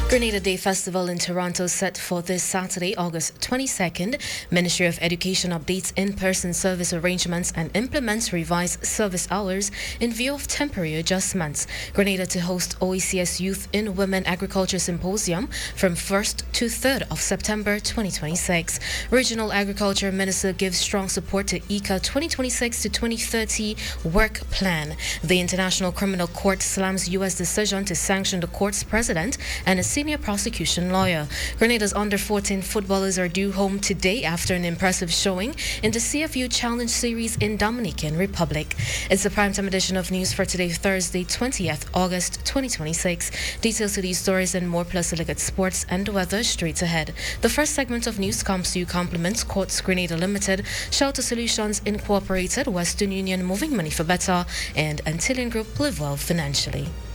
Grenada Day Festival in Toronto set for this Saturday, August 22nd. Ministry of Education updates in-person service arrangements and implements revised service hours in view of temporary adjustments. Grenada to host OECS Youth in Women Agriculture Symposium from 1st to 3rd of September 2026. Regional Agriculture Minister gives strong support to ICA 2026 to 2030 work plan. The International Criminal Court slams U.S. decision to sanction the court's president and a senior prosecution lawyer. Grenada's under-14 footballers are due home today after an impressive showing in the CFU Challenge Series in Dominican Republic. It's the primetime edition of news for today, Thursday, 20th August 2026. Details to these stories and more, plus a look at sports and weather straight ahead. The first segment of news comes to you compliments Quartz Grenada Limited, Shelter Solutions Incorporated, Western Union Moving Money for Better, and Antillean Group Live Well Financially.